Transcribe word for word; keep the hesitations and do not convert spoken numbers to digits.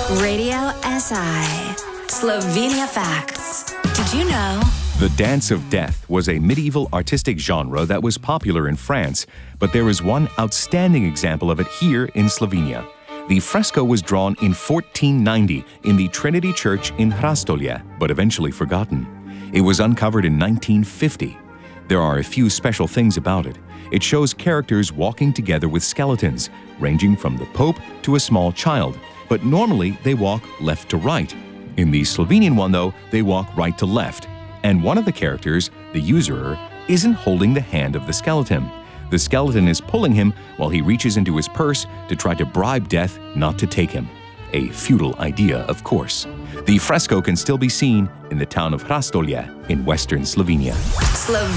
Radio S I. Slovenia Facts. Did you know? The Dance of Death was a medieval artistic genre that was popular in France, but there is one outstanding example of it here in Slovenia. The fresco was drawn in fourteen ninety in the Trinity Church in Hrastolje, but eventually forgotten. It was uncovered in nineteen fifty. There are a few special things about it. It shows characters walking together with skeletons, ranging from the Pope to a small child, but normally they walk left to right. In the Slovenian one, though, they walk right to left. And one of the characters, the usurer, isn't holding the hand of the skeleton. The skeleton is pulling him while he reaches into his purse to try to bribe death not to take him. A futile idea, of course. The fresco can still be seen in the town of Hrastolje in western Slovenia. Slovenia.